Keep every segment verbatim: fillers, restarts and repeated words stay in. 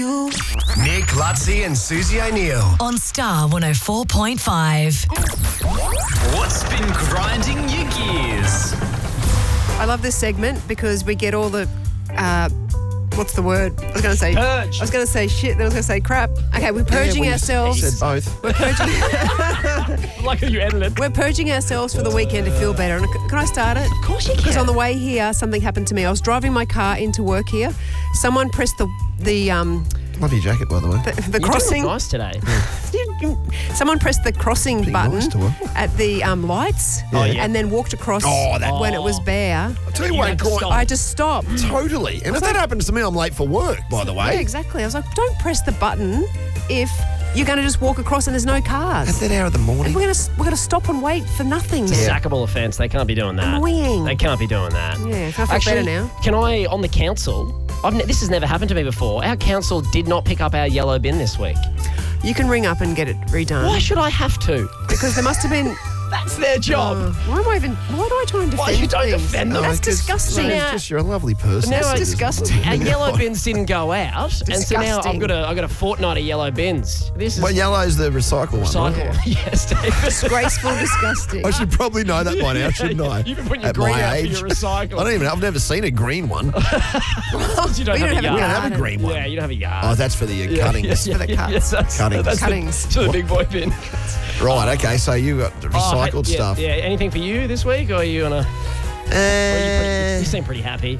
Nick, Lutzi and Susie O'Neill. On Star one oh four point five. What's been grinding your gears? I love this segment because we get all the, uh, what's the word? I was going to say Purge. I was going to say shit, then I was going to say crap. Okay, we're purging Yeah, we ourselves. said both. We're purging. Like you edited. We're purging ourselves for the weekend to feel better. And can I start it? Of course you can. Because on the way here, something happened to me. I was driving my car into work here. Someone pressed the the um Love your jacket, by the way. the, the You're crossing. doing nice today. Someone pressed the crossing Pretty button nice to her. at the um, lights Oh, yeah. and then walked across Oh, that- when it was bare. I'll tell you You what, had to Gro- stop. I just stopped. totally. And if that happens to me, I'm late for work, by the Yeah, way. exactly. I was like, don't press the button if you're going to just walk across and there's no At cars. that hour of the morning. We're going to we're going to stop and wait for nothing. It's a now. sackable offence. They can't be doing that. Annoying. They can't be doing that. Yeah, can I feel Actually, better now? Can I, on the council, I've ne- this has never happened to me before. Our council did not pick up our yellow bin this week. You can ring up and get it redone. Why should I have to? Because there must have been. That's their job. Uh, why am I even? Why do I try and defend Why you don't things? defend them? That's because- disgusting. no, Now- it's just you're a lovely person. Now It's I- just- disgusting. Our yellow bins didn't go out, and so now I've Disgusting. got a I've got a fortnight of yellow bins. This is Well, yellow's the recycle one, cycle. right? Yes, David. Disgraceful, disgusting. I should probably know that by now, shouldn't I? You've been putting your At green my out age. for your recycle. I don't even. I've never seen a green one. you don't We have, don't a have a yard. We don't have a Garden. green one. Yeah, you don't have a yard. Oh, that's for the uh, Yeah, cuttings. yeah, for the yeah, cuts. yes, that's, Cuttings. That's Cuttings. The, to the big boy bin. Right. Okay. So you got the Oh, recycled yeah, stuff. Yeah. Anything for you this week, or are you on a? Or are you, pretty, you Uh, seem pretty happy.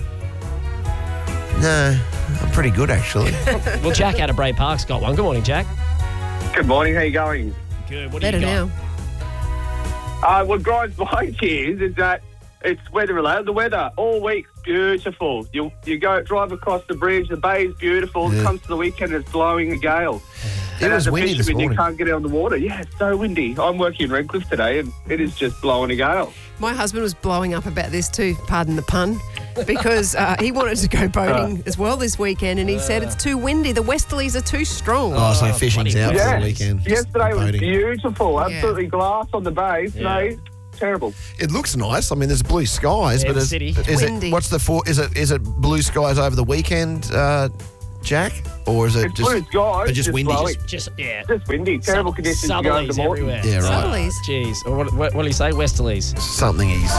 no, I'm pretty good actually. Well, Jack out of Bray Park's got one. Good morning, Jack. Good morning, how you going? Good. What Better do you got? now. Uh, what grinds my gears is that it's weather related. The weather all week's beautiful. You you go drive across the bridge, the bay's beautiful. Yeah. It comes to the weekend, it's blowing a gale. It And was as a windy this fisherman, morning. You can't get out on the water. Yeah, it's so windy. I'm working in Redcliffe today, and it is just blowing a gale. My husband was blowing up about this too, pardon the pun, because uh, he wanted to go boating as well this weekend, and he said it's too windy. The westerlies are too strong. Oh, so Oh, fishing's bloody out yeah. for the weekend. Yesterday was Boating. beautiful. Yeah. Absolutely glass on the bay. Today, terrible. It looks nice. I mean, there's blue skies, Yeah, but the is, city. is Windy. it? What's the for? Is it? Is it blue skies over the weekend, uh, Jack, or is it It's just? blue skies. but just windy, blowing. Just yeah. Just windy. Terrible conditions to go over Southerlies the morning. everywhere. Yeah, right. Southerlies. Jeez. Or what, what, what do you say? Westerlies. Something easy.